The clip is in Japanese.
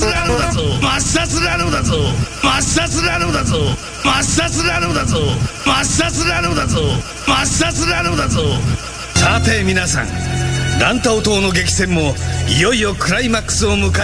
ラノだぞ、抹殺ラノだぞ、抹殺ラノだぞ、抹殺ラノだぞ、抹殺ラノだぞ、抹殺ラノだぞ。さて皆さん、ランタオ島の激戦もいよいよクライマックスを迎え